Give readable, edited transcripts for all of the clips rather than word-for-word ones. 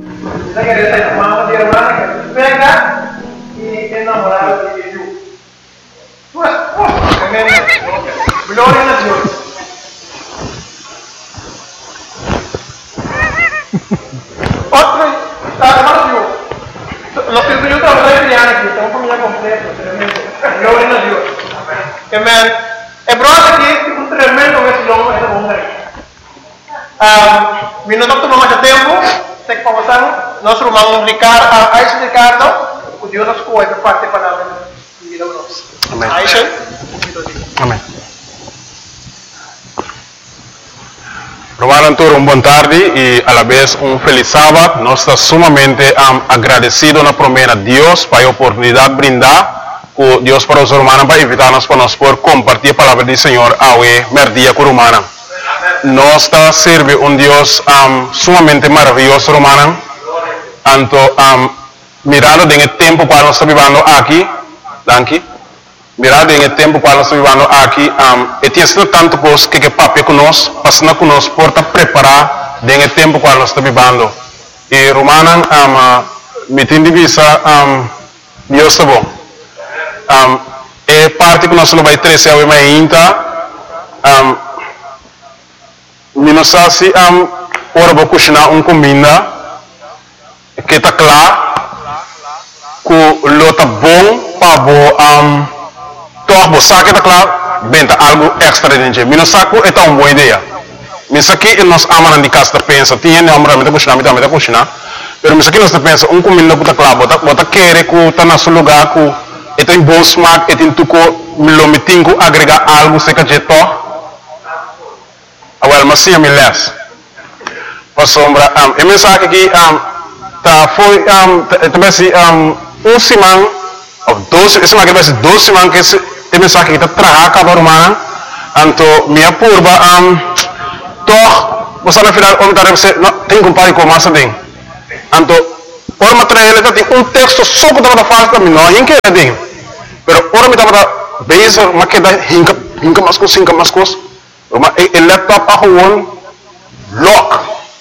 Esa que era mamá de hermana que pega y enamorada de Dios. Tu esposo, tremendo. Gloria a Dios. Otro, hermano Dios. Los que yo trabajo de aquí, estamos familia completa, tremendo. Gloria a Dios. Amén. El problema aquí es un tremendo vecino essa mujer. Mi não tomou mais tempo, tem que conversar. Nosso irmão Ricardo, Aisha Ricardo, o Deus nos cuida para parte da palavra de vida nossa. Amém. Aisha, Amém. Romaran Tour, boa tarde e a la vez feliz sábado. Nós estamos sumamente agradecidos na promessa de Deus para a oportunidade de brindar com Deus para os romanos para invitar-nos para nós por compartilhar a palavra do Senhor ao merdia com romana. Nós estamos servindo Deus sumamente maravilhoso, romana. Anto mirando em tempo para nós vivendo aqui, danke. Mirando em tempo para nós vivendo aqui, e tem sido tanto coisa que papai conosco, passando conosco por preparar em tempo para nós vivendo. E romana, me tem divisa, Deus está bom. É parte que nós não vai trazer ao ainda. Nós assim, ora vou cozinhar comida que está claro, que lo está bom para toch bo saque está claro, benta algo extra dentro. Nós saco é uma boa ideia. Nós aqui nós amamos de casa pensa, tinha não amamos de cozinhar, pero nós aqui nós pensa comida que está claro, bota querer que está no seu lugar que tem bom smaak, tem tuco, lo metingo agregar algo seca de to. Awal masih milas. Pasombra mensagem aqui tá foi também simang of 12 esse mais que 12 simang que esse mensagem que tá traga para rumah anto minha purba toh você na final você não tem compare com massa ding anto por material ele tem texto só que tá fácil também não em que é ding pero por me tá base maqueda hinka mascos Roma el laptop a gewoon lock.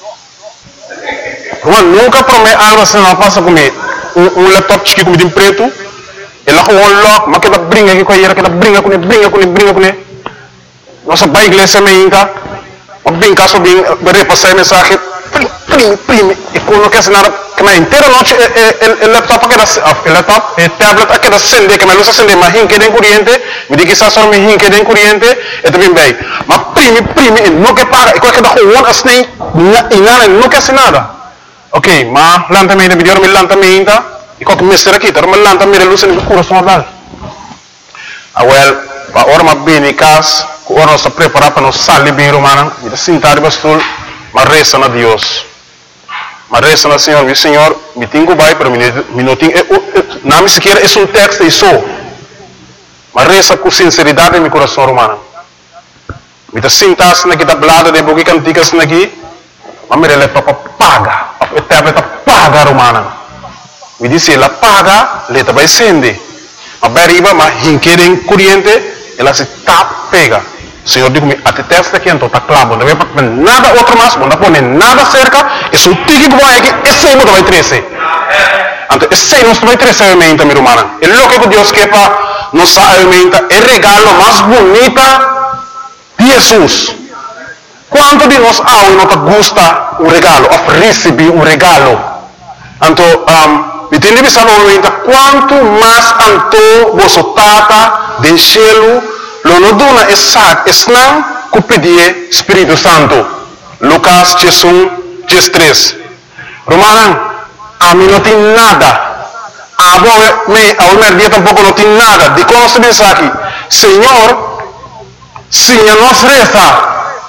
Roma nunca promete algo assim não passa comigo. Laptop chique como de preto. Ele a gewoon lock, mas que da brinca aqui com ele, que da brinca com ele. Nossa ba igreja me inca. O brinca só bem repassar a mensagem. Prime. E quando quer nada que na inteira noite el laptop que da laptop e tablet que da acende que me luz acende mas hinque de corrente me diz que está só me hinque de corrente e também bem mas prime não que paga e qualquer da gewoon assim e nada não quer nada ok mas lentamente me deu me lentamente e qualquer mestre aqui tá mas lentamente luz no coração dal well para hora mas bem em casa hora nós preparar para nós sair bem romana e sentar bastul mas resta na Deus. Mas resta na Senhor, meu Senhor, me tenho vai para mim não tenho, não me sequer é texto isso. Mas resta com sinceridade em meu coração romano. Me tá sentar-se aqui da blada de boca canticas aqui, mas me releva para paga, a tablet paga romana. Me disse ela paga, ela vai acender. Mas beriba, mas hinquerem corrente, ela se tap pega. Senhor digo-me, até testa aqui então está claro, não vai pôr nada outro mais, não pôr nada cerca, é um tique que vai aqui, esse aí não vai crescer. Então, esse aí não vai crescer a mente, minha irmã. É o que Deus quer para nos alimentar, é o regalo mais bonito de Jesus. Quanto de nós não gosta o regalo, ou receber um regalo? Então, me tem que pensar no momento, quanto mais anto você tata de céu, lo no dona esat esnang ku pedie Espírito Santo. Lucas 3. Romanan, a mim não tem nada. A minha tampoco não tem nada. De como se diz aqui, Senhor, se nos reza,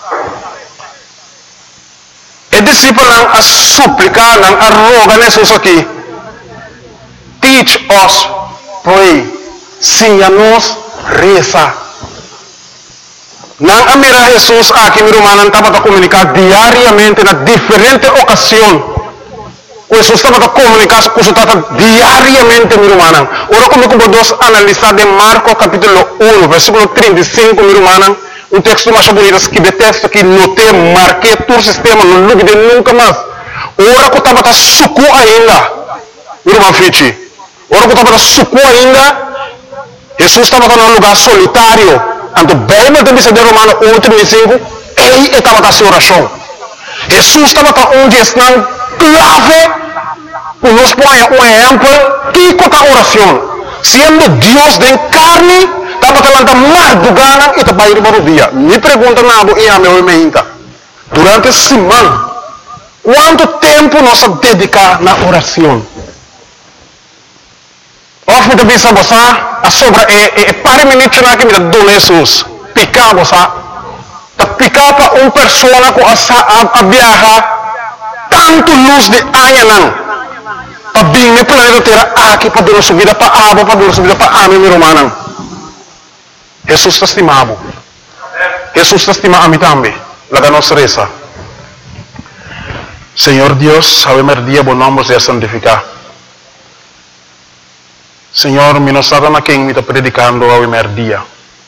e discípulo a suplicar, a rogar Jesus aqui, teach us pray, se nos reza. Nang amira Jesus aqui mi romana estava a comunicar diariamente na diferente ocasião. O Jesus estava a comunicar com o diariamente mi romana. Ora comigo podemos analisar de Marcos capítulo 1, versículo 35 mi romana. Um texto mais bonito que de texto que notei, marquei todo o sistema, não lube de nunca mais. Ora que estava suco ainda. Irmão Fichi. Ora que estava suco ainda. Jesus estava num lugar solitário. Então, bem, mas tem que ser de Romano 1:35. Ele estava na oração. Jesus estava onde está clave. Nos põe um exemplo. Que é a oração? Sendo Deus de carne, estava falando mais do gana e estava indo para o dia. Me pergunta nada e a meu irmão. Durante a semana, quanto tempo nós dedicamos na oração? Of de bisa você, a sobra para minutos na que me dá Jesus, picar você, tá picar para uma pessoa com a viajar tanto luz de anha para vir no planeta Terra aqui para dar subida para água, para dar subida para a minha romana. Jesus está estimado. Jesus está estimado a mim também. La nossa reza. Senhor Deus, ao meu dia, bom nome seja santificado. Senhor, me não sabe na quem me está predicando ao meu dia.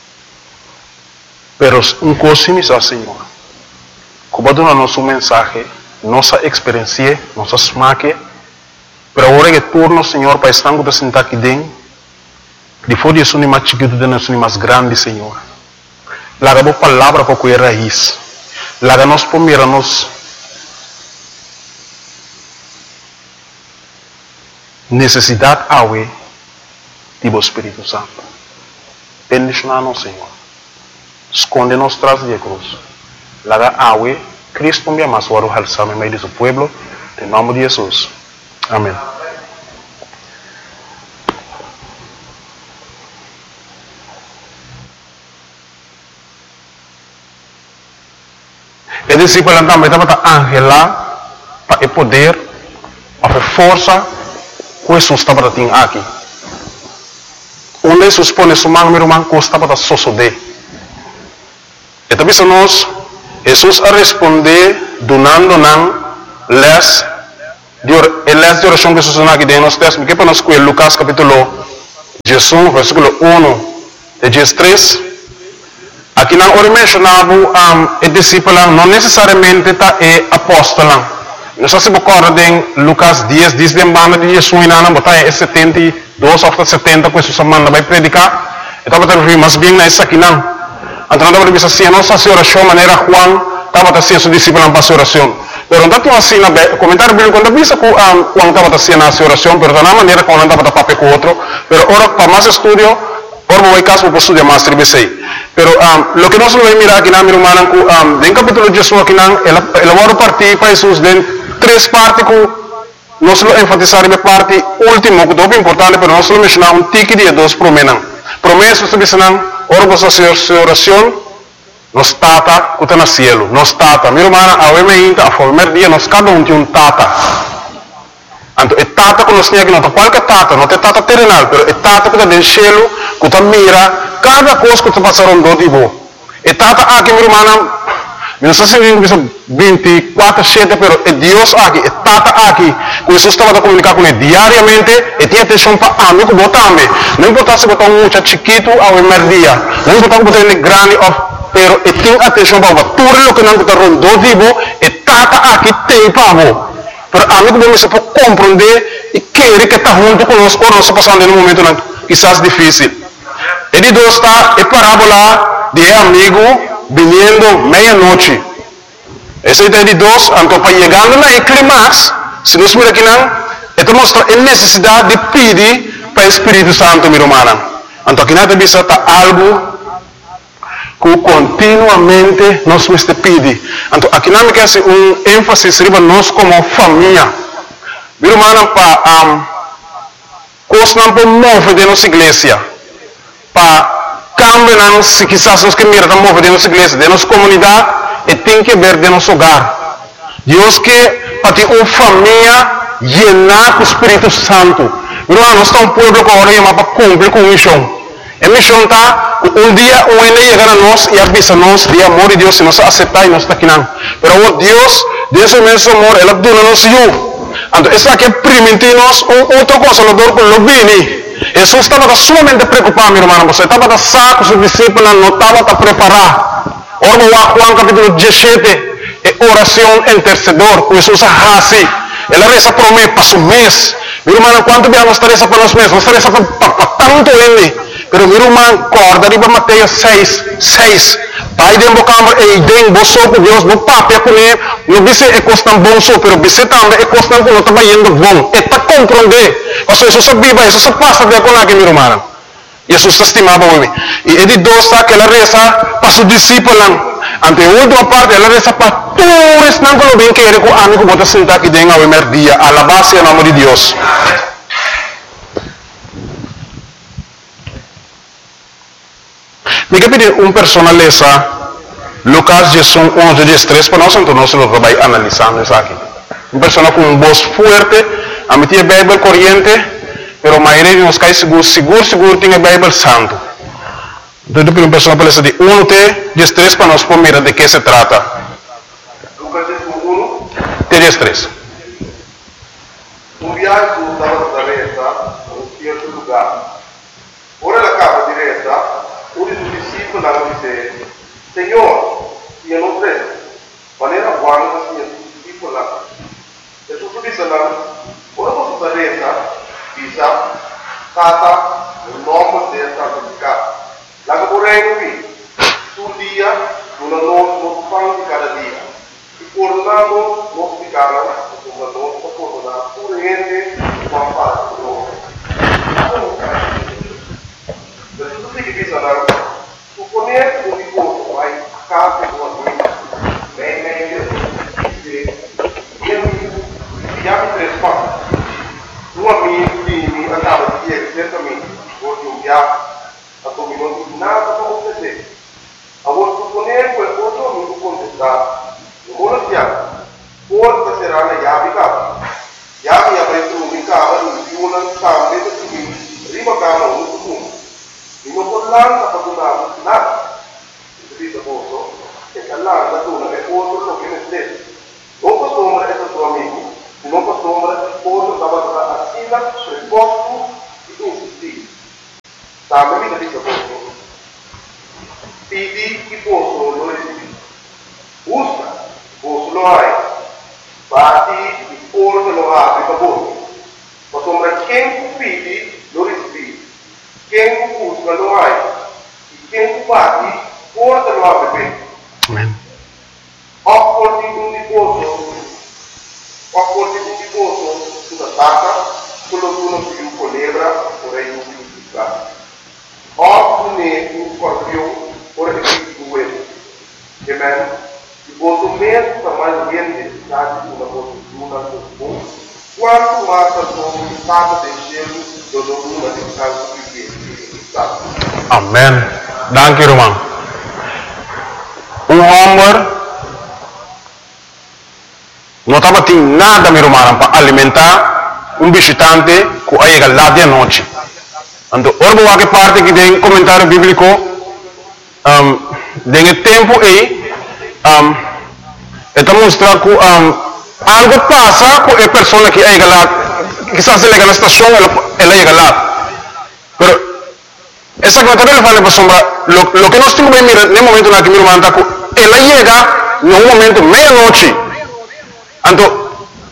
Pero coisa me diz, Senhor. Como dá nosso mensagem, nossa experiência, nossa smaque, pero agora que turno, Senhor, para estar com sentar aqui dentro, depois de isso, mais chiquito, de nós, mais grande, Senhor. Laga a palavra para que é raiz. Laga nós primeiro, nós necessidade awe do Espírito Santo. Bendicionar-nos, Senhor. Esconde-nos tras de cruz. Laga awe, Cristo me ama, suaro halsame meio de seu pueblo, em nome de Jesus. Amém. E discípulo também estava angela para o poder, a força que Jesus estava tendo aqui. Onde Jesus põe sua mão, meu irmão, que estava sosodé. E também nós, Jesus a responder, donando les de oração que Jesus aqui dentro nos textos, que para nós com Lucas capítulo 16, versículo 1 de 13. Aqui não ora mencionava o discípulo não necessariamente está apóstolo. Nós se recorda em Lucas 10 diz de banda de Jesus e não botar 72 ou 70 que Jesus manda vai predicar. Então vai ter mais bem nessa aqui não. Então não vai dizer assim nossa oração maneira Juan estava fazendo seu discípulo para oração. Pero não tinha assim na comentário bíblico quando visa que Juan estava fazendo a oração, pero da maneira como não estava papel com outro. Pero ora para mais estudio, ora vai caso para estudar mais tribesei. Pero lo que nós vamos mirar aqui na minha irmã, em capítulo de Jesus aqui não, ela vai partir para Jesus de três partes que nós vamos enfatizar na parte última, que é importante, pero nós vamos mencionar tique de dois promessas. Promessas que dizem, ora para sua oração, nos tata que está no cielo, nos tata. Minha irmã, a primeiro dia, nós cada tem tata. Então, é tata que nós temos aqui, não é qualquer tata, não é tata terrenal, mas é tata que está no cielo, que está mira cada coisa que está passando do tipo. É tata aqui, minha irmã, não sei se 24/7, mas é Deus aqui, é tata aqui, que Jesus estava a comunicar com ele diariamente, e tinha atenção para a amigo também. Não importa se botar muito chiquito ao primeiro dia, não importa se botar ele grande, pero e tem atenção para tudo o que não está rondando tipo, e tata aqui tem para você. Pero amigo bom se pode compreender e querer que está junto conosco ou nós passando em um momento quizás difícil. E de dois está a parábola de amigo vindo meia-noite. Essa é de dois, então para chegando na clímax, se nós miramos aqui não, então mostra a necessidade de pedir para o Espírito Santo, minha irmã. Então aqui na vista está algo que continuamente nós temos que pedir. Então aqui não quer ser ênfase sobre nós como família. Minha irmã, para coisas não podemos mover de nossa igreja. Para cambiar, se quizás nós queremos mover de nossa igreja, de nossa comunidade, e tem que ver de nosso hogar. Deus quer para ter uma família llena com o Espírito Santo. Minha irmã, nós estamos um povo que agora chama para cumprir com a missão. A missão está, um dia o ele chegar a nós e avisa-nos de amor de Deus, se nós aceitar e nós está aqui não. Pero Deus, Deus é imenso amor, Ele dona-nos eu. Então, essa aqui é permitir-nos outro consolador com o bem. Jesus estava sumamente preocupado, meu irmão. Você estava a saco, os discípulos não estavam a preparar. Ora, Juan capítulo 17, oração intercedor, que Jesus hace. Ela reza por mim, para o mês. Meu irmão, quanto bem nós reza para os meses? Nós reza para tanto ele. Pero meu irmão, corda riba Mateus 6. Pai de embocambre e idem boso com Deus, no papel com ele, no bise é costam bom so, pero bise também é costam com não está indo bom. É para compreender. Mas Jesus sabia, Jesus passa de com aqui, meu irmão. Jesus estimava o homem. E ele dosta que ela reza para seus discípulos. Ante a última parte, ela reza para todos não que bem que ele com amigo bota sentar aqui dentro ao primeiro dia. Alabase o nome de Deus. Me pedir persona lesa Lucas 11:13 para nós, então nós vamos analisando isso aqui. Persona com voz forte, a meter a Bíblia corrente, pero a maioria de nós cai seguro tem a Bíblia santo. Então, eu persona para lesa de 1:13 para nós por mirar de que se trata. Lucas 1:13. Viaggio stava resa a un certo lugar. Ora la capa di resa, uno dei discepoli disse: Signore, io non credo, ma era buono che sia discepolo. Gesù disse: ora posso resa, bisa, tata, un uomo deve santificare. La vorrei qui, sul dia, una non fanno di cada dia. E coronando, non spiegare, una non coronare, pure niente, ma fare loro. Per tutti che bisogna, supponere un riposo, vai a casa di una guida, meglio, chiami tre spazi. Un amico andava di ieri, certamente, oggi un viaggio, a tu non dici nada come te. A voi supponere quel cosa non tu contestare. Non siamo, forse sarà una chiave casa. Chiave avrete un casa, un più una scambio, prima casa un comune. E non può l'anno per donare nada. Capito posto? Che l'anno dona è forse lo che ne stesso. Non posso ombra essere tuo amico, non posso ombra forse stava a sila, sul posto e insistire. Sabe mi capito posto? Pidi che posso lo resisti. Usa. Posso lo hai, bati e forse lo apri per voi. Ma sembra quem pidi lo recibi, quem busca lo hai, e quem bati forse lo apri bene. Amen. Accordi un tifoso sulla tacca, quello che uno più colebra, vorrei un più piccato. Oppure un scorpione, vorrei più due. Amen. Quanto menos tamanho de necessidade de uma postura comum, quanto mais a sua estado de gelo do domínio de casa que está. Amen. Dank u, irmão. Homem não estava tendo nada, meu irmão, para alimentar visitante que chega lá de noite. Então, orbo que parte que tem comentário bíblico, tem tempo aí, está mostrando que algo passa com a pessoa que chega lá, quizás ele chega na estação, ela chega lá. Mas essa comentário ele fala para sombra, lo que nós temos que mirar no momento na que meu irmão está, ela chega no momento meia-noite. Então,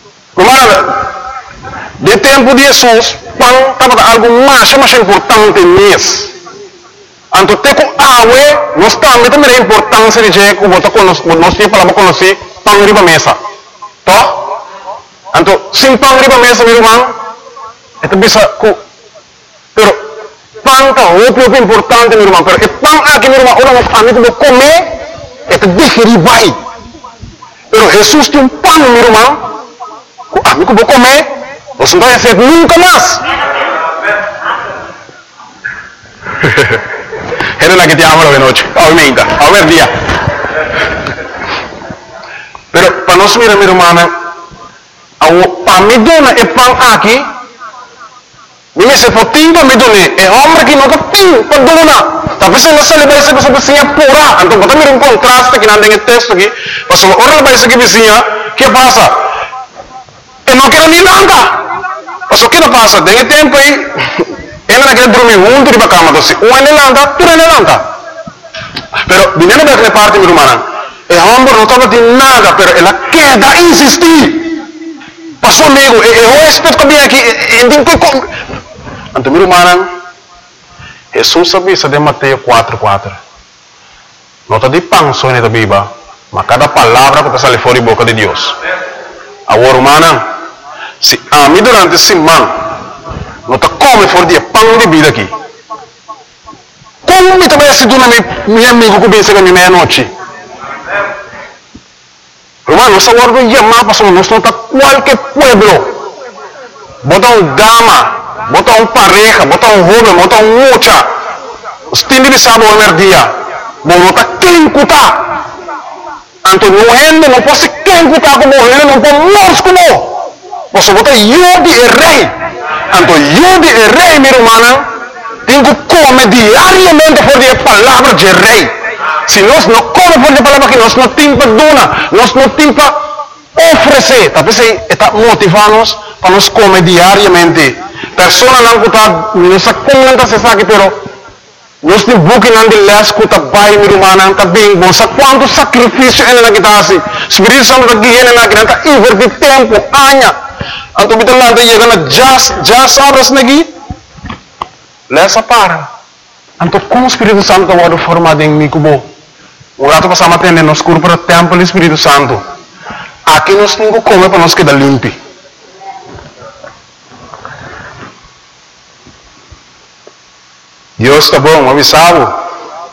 de tempo de Jesus, estava algo mais importante mesmo. Então, ter com água, nós também a importância de que nós temos para conhecer pão riba mesa. Tá? Então, sem pão riba mesa, meu irmão, é bisa que pão é muito importante, meu irmão. Pero pão aqui, meu irmão, orang amigo vou comer, é digerir vai. Pero Jesus tem pão, meu irmão, o amigo vou comer, você não vai ser nunca mais. Era la que te amo de noche, obviamente, a ver día. Pero para nosotros, mi hermana, para mí dona el pan aquí, me dice, por ti, para mí dona, el hombre que no capín, por dona. Tapi se não vai ser que você pura. Então, bota mir contraste que nada em texto aqui. Mas o ora vai ser que vizinha, que passa? Eu não quero nem nada. Mas o que não passa? Tem tempo aí. Ela quer dormir junto de cama, então, um ele anda, tu ele anda. Pero, dinheiro da parte, minha irmã, El hombre no estaba de nada, pero él queda insistir. Pasó amigo, el huésped que viene aquí, Anto, mi hermana, Jesús avisa de Mateo 4:4. No está de pan só en esta Biblia, mas cada palavra que sale fuera de boca de Dios. Agora, hermana, se a mim durante a semana não está come fora de pão de vida aqui. Como me também se dona meu amigo que pensa que é meia-noite? Hermano, nós agora chamar para nós não está qualquer pueblo. Bota gama, bota pareja, bota jovem, bota mucha. Os tende de sábado ao dia. Bom, não está quem cutar. Anto não rende, não pode quem cutar como ele, não pode nós como. Você bota eu de rei. Anto eu de rei, minha irmã, tenho que comer diariamente por a palavra de rei. Se nós não comemos por a palavra que nós não temos para donar, nós não temos para oferecer. Talvez está motivando-nos para nós comer diariamente. Pessoas não está, não se comenta se sabe, pero nós temos buque não de les que está bem, minha irmã, está bem bom. Sabe quanto sacrifício ele não está assim? Espírito Santo está aqui, ele não está invertir tempo, anos. Anto kita nanti ya kana jas abras lagi. Lesa para. Anto como Espírito Santo wado formado em mim kubo. O rato passamos tendo nos curso para o templo do Espírito Santo. Aqui nós temos que comer para nós quedar limpo. Deus está bom, avisado.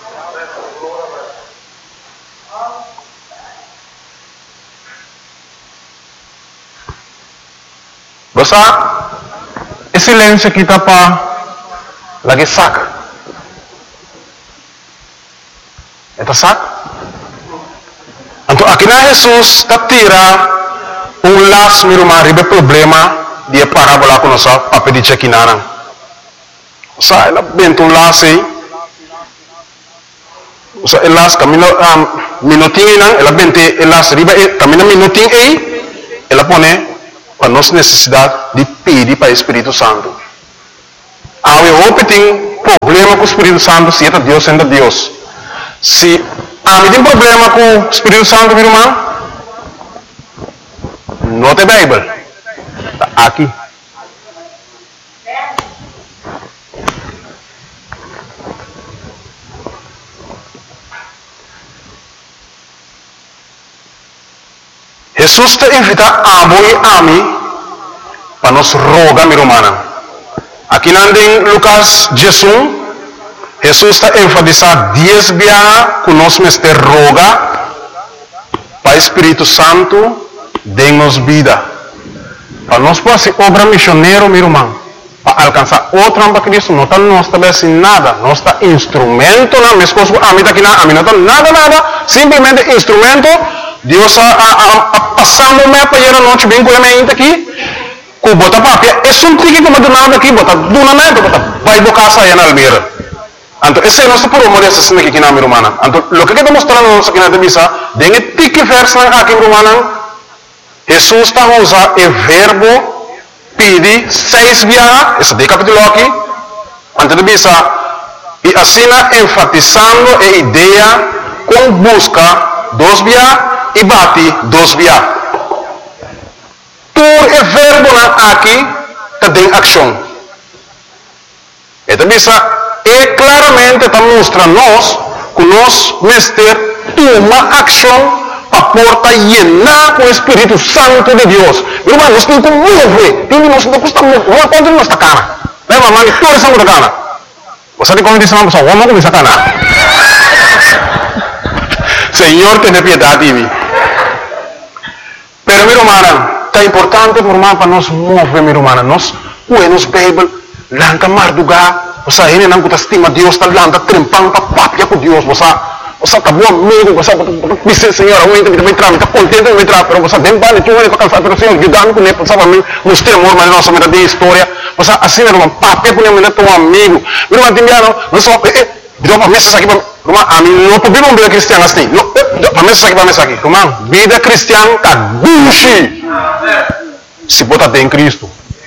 Basta, esse silêncio aqui está para lagi saco. Está saco? Então, aqui na Jesus está tira laço, meu irmão, ribe problema de parábola com nossa papel de chequinana. Sa, ela benta laço aí. Sa, el laço camino minutinho não, ela benta el laço ribe, camina minutinho aí, ela põe para nossa necessidade de pedir para o Espírito Santo. Há um tem problema com o Espírito Santo, se é Deus, é Deus. Se há tem problema com o Espírito Santo, meu irmão, não tem Bíblia. Está aqui. Jesus te invita a voi ami para nos rogar, mi hermana. Aqui em Lucas 16, Jesus está enfatizando 10 vezes que nós mestre roga para o Espírito Santo dê-nos vida. Para nós fazer obra missionária, meu irmão, para alcançar outra para Cristo, não está nós também nada, nós está instrumento, não, minhas coisas, a mim não está nada, simplesmente instrumento. Deus passando me para ir a noite bem com a minha aqui, com bota papia, é só um tique como do nada aqui, bota do nada, bota vai bocar saia na almeira. Então esse é nosso problema dessa cena aqui na minha irmã. Então o que está mostrando nós aqui na missa, dengue tique verso aqui minha irmã, Jesus está usando o verbo pedir 6 vezes, esse de capítulo aqui, antes de missa, e assim enfatizando a ideia com busca 2 vezes e bate 2 vezes. Por o verbo aqui tem ação. Então, é claramente está mostrando nós que nós mestre toma ação para porta llenar com o Espírito Santo de Deus. Irmão, nós temos que mover. Nós não custa mover. Vamos pôr na nossa cara. Leva a mão e toda essa outra cara. Você tem como dizer uma pessoa, vamos começar a cara. Senhor, tenha piedade de mim. Pero, minha irmã, está importante para nós mover, minha irmã. Nós, nos Bíblia, lanta mardugar, você ainda não estima Deus, está lanta trempando para papia com Deus, você está bom amigo, você diz, Senhor, eu ainda vai entrar, está contente, vai entrar, pero você vem para tu vai cansar, pero Senhor, ajudando com ele, sabe, mim, nos temor, mas nossa vida de história, você assim, minha irmã, papia com ele, teu amigo, minha irmã, tem nós só, deu para mesa aqui, a mim não podemos vida cristiana assim, para mesa aqui, irmão, vida cristiana está buchi, se botar em Cristo.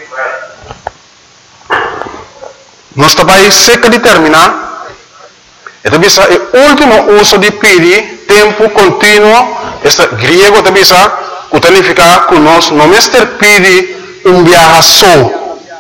Nós também cerca de terminar, então, o último uso de pedir tempo contínuo, este griego também sabe, que significa que nós não pede viaje só.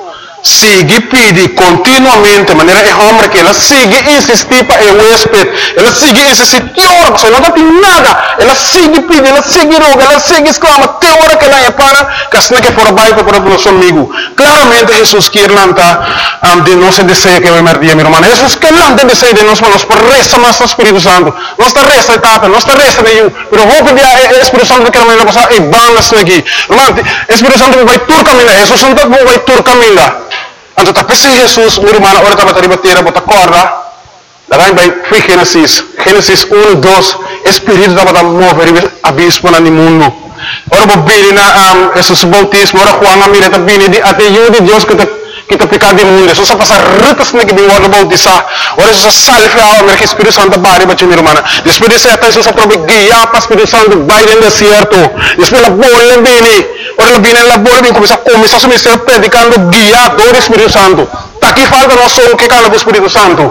Sigue pede continuamente, de maneira é homem que ela sigue insistir para o huésped, ela sigue insistir, teor, você não tem nada, ela sigue pede, ela sigue roga, ela sigue exclama, teor que ela é para, que assim que for baixo para o nosso amigo. Claramente Jesus quer lançar de nosso desejo que vai merdir, meu irmão. Jesus quer lançar desejo de nós, mas por resta mais do Espírito Santo, não está resta etapa, não está resta nenhum, mas vou pedir ao Espírito Santo que ela vai passar e bandas aqui. Irmão, o Espírito Santo vai tur caminhar, Jesus Santo vai tur caminhar. Então, tapi si Jesus, meu irmão, ora estava a bater, bota corda. Daí vai Gênesis 1, 2, Espírito estava a mover abismo no mundo. Ora vou vir na Jesus bautismo, ora Juan a mira também de até de Deus que está pecado do mundo. Jesus passa ritas na que vem ora bautizar. Ora Jesus salve a alma que Espírito Santo bari bater meu irmão. Depois de até Jesus aprove guiar para Espírito Santo vai no deserto. Depois a bola vem. Ora ela vem na bola vem começar seu ministério predicando guiado do Espírito Santo. Tá aqui falta nós só o que cala do Espírito Santo.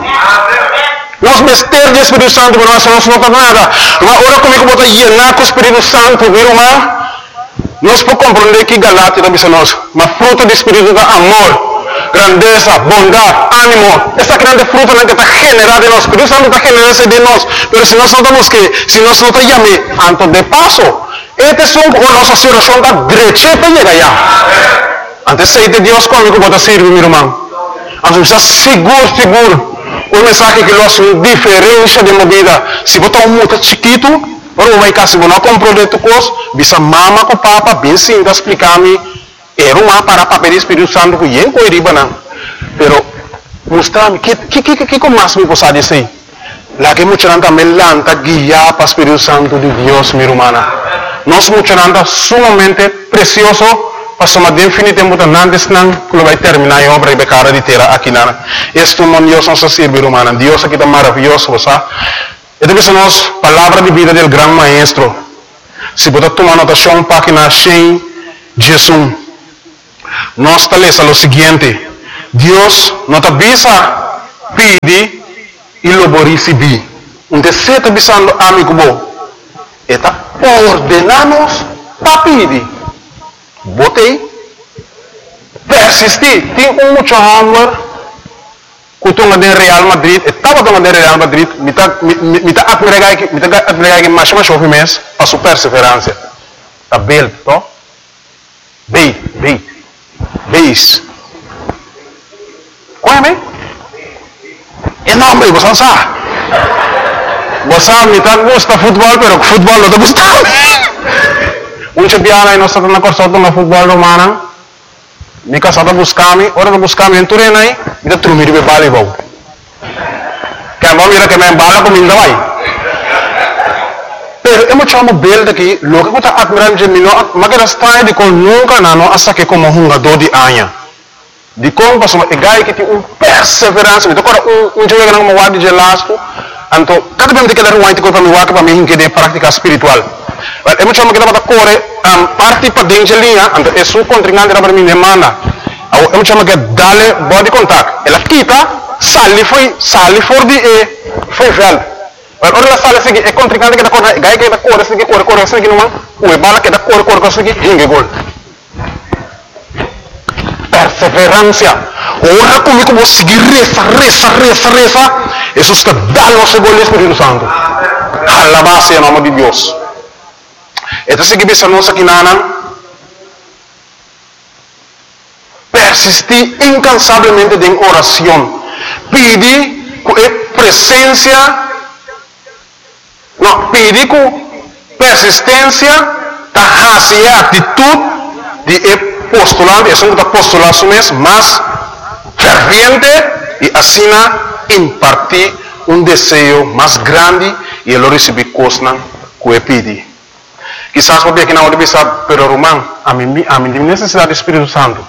Nós mistérios do Espírito Santo, mas nós não temos nada. Ora comigo bota llenar com o Espírito Santo, meu irmão. Nós podemos compreender que Galatia também são nós, mas fruto do Espírito é amor, grandeza, bondade, ânimo. Essa grande fruta que está generada em nós. O Espírito Santo está generando de nós. Mas se nós não temos que, se nós não temos antes de passo, este é a nossa situação da direita para chegar lá. Antes de Deus comigo pode servir, meu irmão. Antes está seguro. O mensagem que nós diferença de uma vida. Se botar muito chiquito, ou vai cá, se você não compreender tu coisa, bisa mama com papa, bem sim, explicar-me. Era uma para papel do Espírito Santo que eu não iria não. Pero mostrar-me que mais me possa dizer. Lá que muita gente me lanta guiar para o Espírito Santo de Deus, minha irmã. Nós muita gente sumamente precioso, para somar definitivamente antes não que vai terminar a obra e becara de terra aqui na. Este é um Deus nosso ser, minha irmã. Deus aqui está maravilhoso, você. E também são as palavras de vida do grande maestro. Se você tomar anotação, página 100, Jesus. Nós establecemos o seguinte: Deus nos avisa, pede e lo vai receber. Onde você está avisando, amigo bom, está ordenando para pedir. Botei, persistir. Tem muito amor. Kutungan de Real Madrid, estava tomando de Real Madrid, me está admirando mais chove mês, a sua perseverança. Está bem, to? Beis. Conhece? É nome, você não sabe. Você me está gosta futebol, pero futebol não está gostando. Muitos dias aí nós estamos na corção do futebol romano. Me casada buscar-me, ora não buscar-me em Turena aí, me dá trumir de bala e vou. Que a mão mira que me embala com minha vai. Pero eu me chamo belo daqui, logo que eu estou admirando de mim, mas que está de com nunca não, hasta que como jogador de anha. De como passou, é gai que tem perseverança, me toca jogo que não me guarda de lasco, então cada vez que eu quero um para me guardar para mim que de prática espiritual. Eu me chamo que estava corre parte para dentro de linha, então é sua contrincante para mim demanda. Eu me chamo que dale body contact. Ela quita, sali for de foi velho. Ora ela sale assim, é contrincante que está corre, gai que está corre assim que não, o bala que está corre assim que hinge gol. Perseverança. Ora comigo vou seguir reza. Jesus está dando o seu gol Espírito Santo. Alabado seja o nome de Deus. Então, se que bisa nós aqui persistir incansavelmente em oração, pedir com presença, pedir com persistência, e atitude de postulante, é um postulação mais ferviente e assim impartir um desejo mais grande e ele receber coisas que pedir. Quizás porque aqui na hora de pensar, pero Román, a mim tem necessidade do Espírito Santo.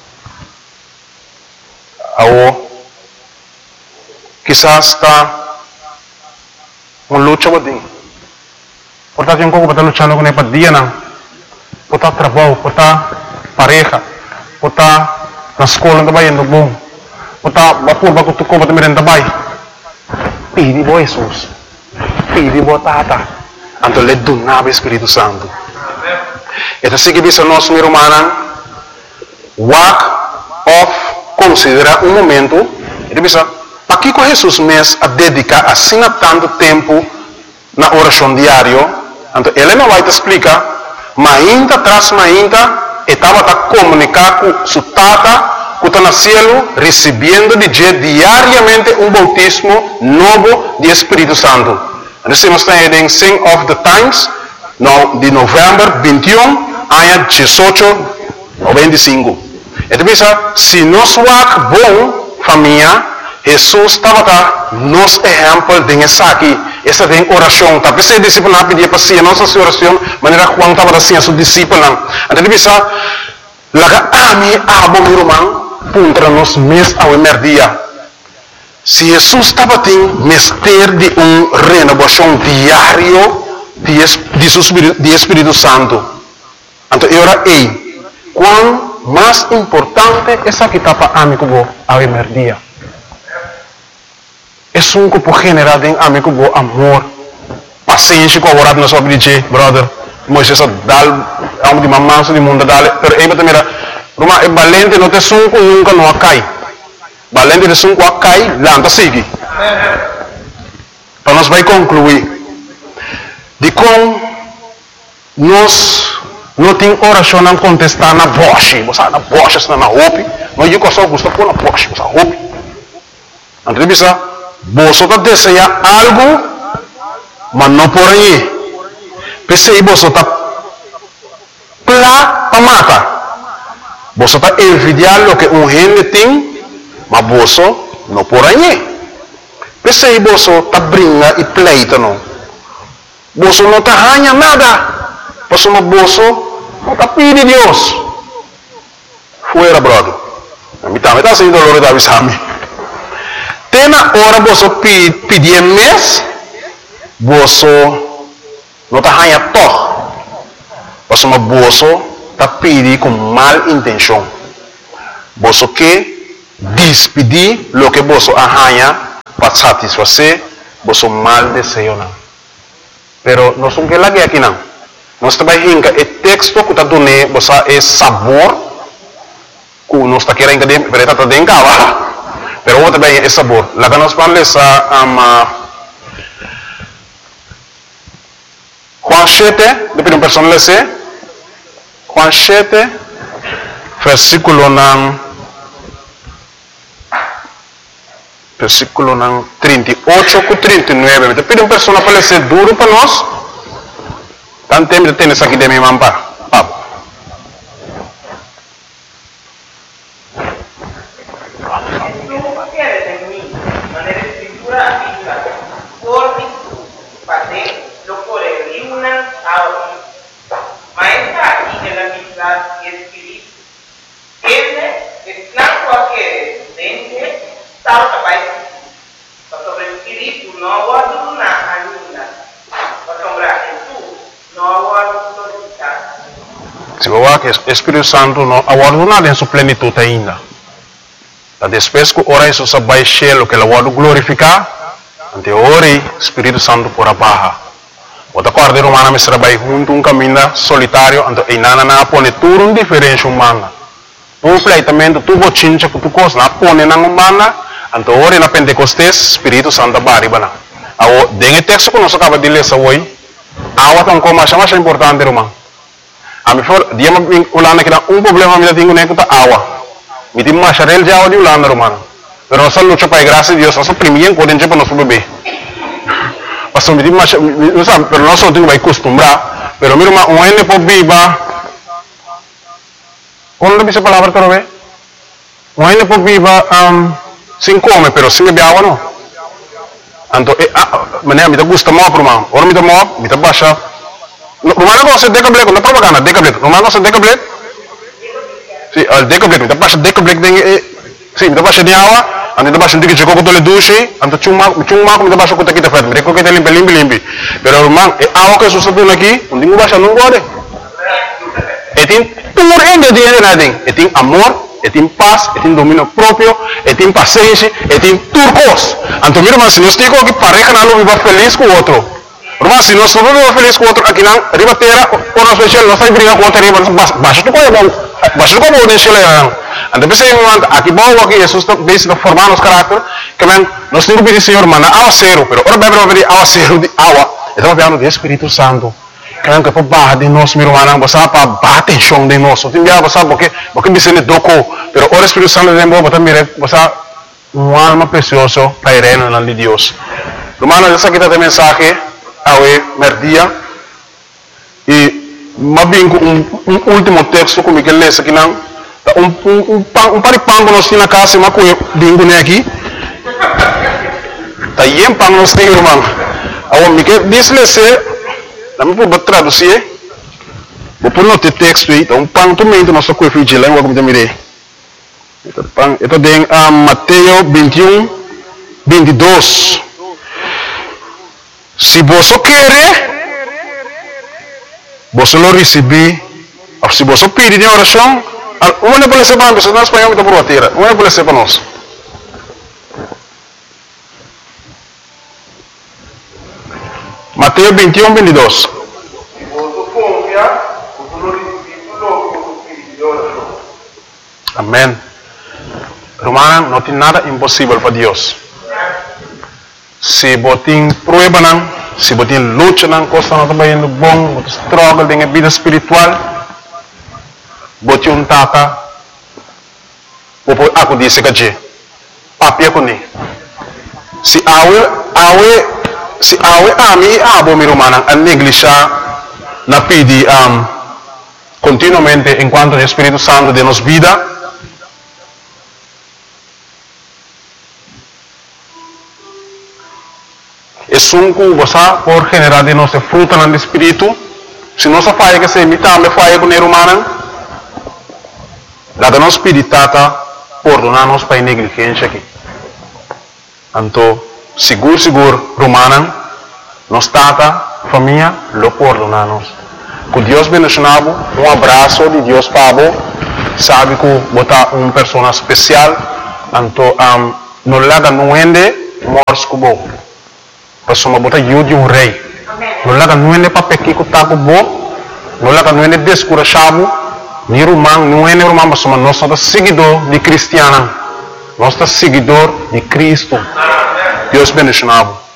Ou quizás está uma luta com Deus. Portanto, eu estou lutando com ele para dia, não. Por estar trabalho, por estar pareja, por estar na escola, não vai indo bom. Por estar vapor, para tu compra também não vai. Pede por Jesus. pidi botata. Anto le donava Espírito Santo. Então, se que bisa nós, meu irmão, walk off, considera um momento, ele bisa, para que Jesus mesmo a dedicar assim tanto tempo na oração diária, então ele não vai te explicar, mas ainda atrás, estava a comunicar com sua tata, que está no céu, recebendo diariamente um bautismo novo de Espírito Santo. Então, se nós estamos em Sing of the Times, de novembro 21, ano 1895. Então, se nós walk bom, família, Jesus estava nos exemplo de essa aqui, essa de oração. Tapi se discípulo não pedia para si, nossa oração, maneira Juan estava assim a seu discípulo. Então, bisa, laga ami abo meu irmão, puntra nos mes ao emerdia. Se Jesus estava tendo mestre de renovação diário de Espírito Santo, então era quão mais importante essa que está para amigo ao emerdia. É um que pode generar em amigo amor, paciência, colaborado na sua vida, brother. Moisés dal, amo de mamãe, de mundo dale, pero aí também era, Roma é valente, não tem som nunca não cai. Valente de som cai, lanta sigue. Para nós vai concluir. De como nós não tem oração não contestar na voz, você na voz, você na roupa, não é que só gosta pôr na voz, você roupa. Então bisa, você está desejando algo, mas não por aí. Pensei você está para matar. Você está envidiando o que gente tem, mas você não por aí. Pensei você está brincando e pleita não. Você não está ganhando nada. Você não está pedindo Deus. Fuera, brother. A mim está sendo doloroso da visão. Tem na hora você pedir mês, você não está ganhando todo. Você está pedindo com mal intenção. Você quer despedir o que você ganha para satisfazer você mal desejo. Pero nós não queremos aqui não. Nós também hinca o texto que está dando você é sabor que nós está querendo que está dando cá. Pero outro também é sabor. Lá que nós falamos Juan 7, depois uma pessoa lê Juan 7, versículo 38 e 39. Depois uma pessoa para ler duro para nós. Tanto tempo de ter isso aqui de minha mampa. Se você quer que o Espírito Santo não aguarda em sua plenitude ainda. Depois que ora Jesus vai encher o que ele vai glorificar, ante ora o Espírito Santo por abaixo. Outra corda romana me vai junto um caminho solitário, ante inana na pone tudo diferente humana. Tu pleitamento, tu bochincha, tu coisa na pone na humana, ante ora na Pentecostes, Espírito Santo baribana. Dengue texto que nós acabamos de ler hoje, awa tão como mais importante romano. A mim for dia me ulana que um problema me tenho nem com a água. Me tem mais charel de água de ulana romano. Pero nós luta para a graça de Deus, nós primeiro podemos para nosso bebê. Mas me tem mais, não sabe, pero nós não temos que acostumbrar. Pero meu irmão, um ene pode viva. Quando dice palavra para ver? Um ene pode viva sem comer, pero sem beber água não. Então, maneira me dá gosto mal para mim. Ora me dá mal, me dá baixa. Rumah ko sa Decablet, na propaganda Decablet. Rumah ko sa Decablet. Si, al Decablet, minta pa sa Decablet ding si, minta pa sa diawa, ando ba sa digi ko ko tole dushi, ando chuma ko minta pa sa ko kita fat, mere ko kita limpi. Pero rumah awa ko susatu lagi, hindi mo ba siya nung gode. Etin tumor ende di nading. Etin amor, etin paz, etin dominio propio, etin paciencia, etin turcos. Anto mira mas si nos digo que pareja na lo viva feliz com outro. Romano, se nós não estamos felizes com outro aqui, não, ribatera, ou nós especial, nós estamos brincando com outro riba, baixa tu coisa, baixa tu coisa, deixa eu ler. Então, pensei, aqui bom, aqui, Jesus está bem formando os caráteres, que nós temos que pedir, Senhor, manda awa zero, pero ora bebe pedir awa zero de awa, estamos falando do Espírito Santo. Que para barra de nós, meu irmão, você para bater chão de nós, você envia você porque me sente doco, pero ora Espírito Santo de novo, você uma alma preciosa para ir no nome de Deus. Irmão, essa aqui está a mensagem, ao merdia, e me vinco último texto como que ele lê aqui não, paripango nós temos na casa, mas que vinco nem aqui, tá aí pang nós temos, irmão. Ao me que diz Dami po ba traduzir? Vou pôr no texto aí, então pang tumento nosso coelho de língua como também. Ito din Mateo 21, 22. Se você quer, você lo receber. Se você pedir em oração, uma pode ser para nós, nós espanhol então por a terra. Uma pode ser para nós. Mateo 21, 22. Amém. Romana, não tem nada impossível para Deus. Se você tem prueba, se você tem luta, coisa não está indo bom, você struggle com a vida espiritual, você um tata, aku disse que papi com ele. Se awe ami abo mi romana a negligenciar na pedi continuamente enquanto o Espírito Santo de nos vida. Es un cosa por generar de nossa fruta no espírito. Se nossa falha que se imita me falha com o humano, la que nos spiritata perdonarnos para negligência aqui. Então, seguro, romana, nos tata, família, lo perdonarnos. Que Deus bendicionado, abraço de Deus para sabe que botar uma pessoa especial, então, não laga não ende, morres como pessoa botar de um rei. Não laga não ende para pequeno que tá com bom, não laga não ende descurachado, nem romano, não ende romano, mas nós somos seguidor de cristiano, nós somos seguidor de Cristo. Deus bendicionado.